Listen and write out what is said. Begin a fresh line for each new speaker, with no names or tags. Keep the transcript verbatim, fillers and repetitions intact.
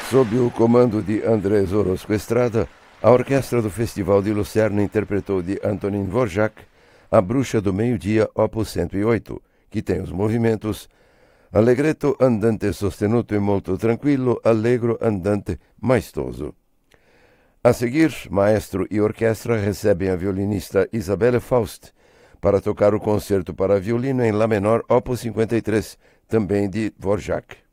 Sob o comando de Andrés Orozco Estrada, a orquestra do Festival de Lucerna interpretou de Antonín Dvořák A Bruxa do Meio-Dia, opus cento e oito, que tem os movimentos Allegretto andante sostenuto e molto tranquillo, allegro andante maestoso. A seguir, maestro e orquestra recebem a violinista Isabelle Faust para tocar o concerto para violino em Lá menor, opus cinquenta e três, também de Dvořák.